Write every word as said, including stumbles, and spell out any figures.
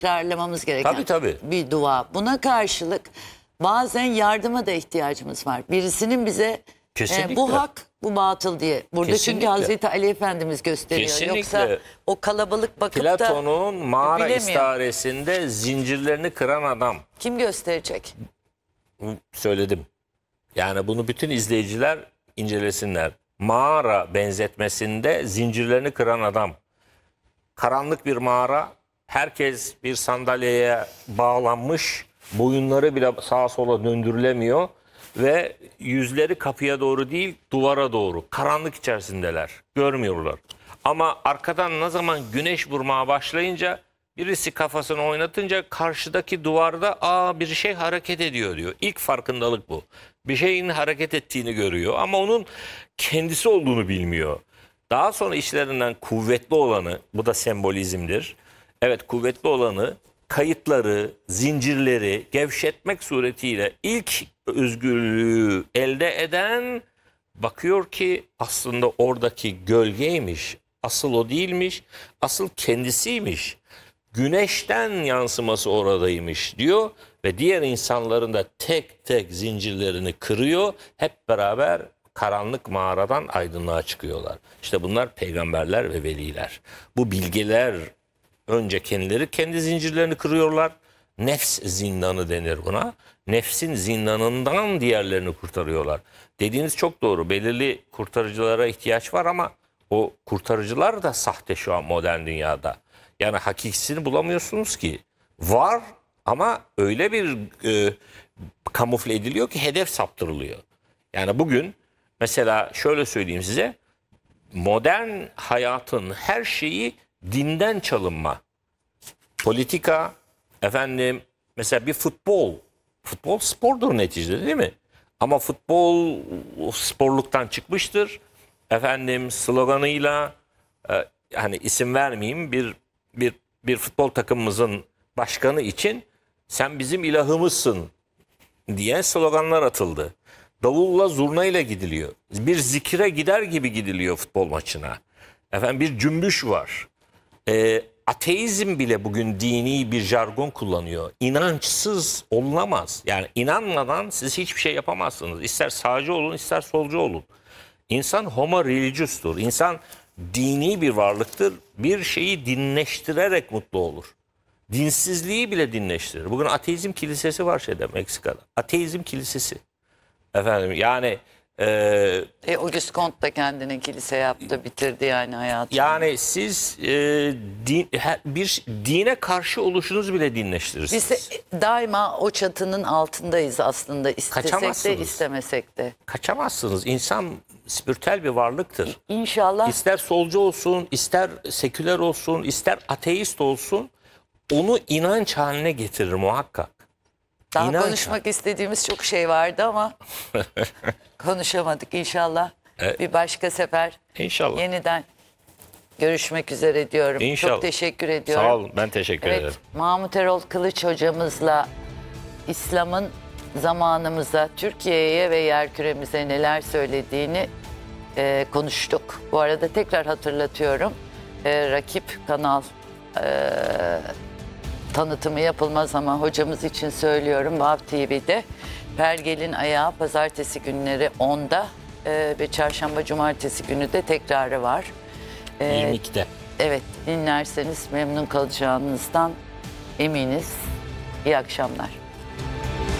tekrarlamamız gereken Tabii, tabii. bir dua. Buna karşılık bazen yardıma da ihtiyacımız var. Birisinin bize Kesinlikle. e, bu hak, bu batıl diye. Burada Kesinlikle. çünkü Hazreti Ali Efendimiz gösteriyor. Kesinlikle. Yoksa o kalabalık bakıp Platon'un da mağara bilemiyor. istaresinde zincirlerini kıran adam. Kim gösterecek? Söyledim. Yani bunu bütün izleyiciler incelesinler. Mağara benzetmesinde zincirlerini kıran adam. Karanlık bir mağara. Herkes bir sandalyeye bağlanmış. Boyunları bile sağa sola döndürülemiyor. Ve yüzleri kapıya doğru değil, duvara doğru. Karanlık içerisindeler. Görmüyorlar. Ama arkadan ne zaman güneş vurmaya başlayınca, birisi kafasını oynatınca karşıdaki duvarda aa bir şey hareket ediyor diyor. İlk farkındalık bu. Bir şeyin hareket ettiğini görüyor ama onun kendisi olduğunu bilmiyor. Daha sonra işlerinden kuvvetli olanı, bu da sembolizmdir. Evet, kuvvetli olanı kayıtları, zincirleri gevşetmek suretiyle ilk özgürlüğü elde eden bakıyor ki aslında oradaki gölgeymiş. Asıl o değilmiş, asıl kendisiymiş. Güneşten yansıması oradaymış diyor ve diğer insanların da tek tek zincirlerini kırıyor. Hep beraber karanlık mağaradan aydınlığa çıkıyorlar. İşte bunlar peygamberler ve veliler. Bu bilgeler önce kendileri kendi zincirlerini kırıyorlar. Nefs zindanı denir buna. Nefsin zindanından diğerlerini kurtarıyorlar. Dediğiniz çok doğru. Belirli kurtarıcılara ihtiyaç var ama o kurtarıcılar da sahte şu an modern dünyada. Yani hakikisini bulamıyorsunuz ki. Var ama öyle bir e, kamufle ediliyor ki hedef saptırılıyor. Yani bugün mesela şöyle söyleyeyim size. Modern hayatın her şeyi dinden çalınma. Politika, efendim mesela bir futbol. Futbol spordur neticede değil mi? Ama futbol sporluktan çıkmıştır. Efendim sloganıyla e, hani isim vermeyeyim bir bir bir futbol takımımızın başkanı için sen bizim ilahımızsın diye sloganlar atıldı. Davulla zurnayla gidiliyor. Bir zikire gider gibi gidiliyor futbol maçına. Efendim bir cümbüş var. E, ateizm bile bugün dini bir jargon kullanıyor. İnançsız olunamaz. Yani inanmadan siz hiçbir şey yapamazsınız. İster sağcı olun, ister solcu olun. İnsan homo religious'tur. İnsan dini bir varlıktır. Bir şeyi dinleştirerek mutlu olur. Dinsizliği bile dinleştirir. Bugün ateizm kilisesi var şeyde, Meksika'da. Ateizm kilisesi. Efendim yani e, E, Auguste Comte da kendini kilise yaptı, bitirdi yani hayatını. yani siz e, din, her- bir dine karşı oluşunuz bile dinleştirirsiniz. Biz de daima o çatının altındayız aslında, istesek de Kaçamazsınız. istemesek de. Kaçamazsınız. İnsan spiritüel bir varlıktır. İnşallah İster solcu olsun, ister seküler olsun, ister ateist olsun, onu inanç haline getirir muhakkak. daha İnanç konuşmak istediğimiz çok şey vardı ama konuşamadık. İnşallah Evet. bir başka sefer İnşallah. yeniden görüşmek üzere diyorum. İnşallah. Çok teşekkür ediyorum. Sağ olun. Ben teşekkür Evet, ederim. Mahmut Erol Kılıç hocamızla İslam'ın zamanımıza, Türkiye'ye ve yerküremize neler söylediğini e, konuştuk. Bu arada tekrar hatırlatıyorum. E, rakip kanal e, tanıtımı yapılmaz ama hocamız için söylüyorum. Vav T V'de Pergel'in Ayağı pazartesi günleri onda e, ve çarşamba cumartesi günü de tekrarı var. E, yirmi ikide. Evet, dinlerseniz memnun kalacağınızdan eminiz. İyi akşamlar.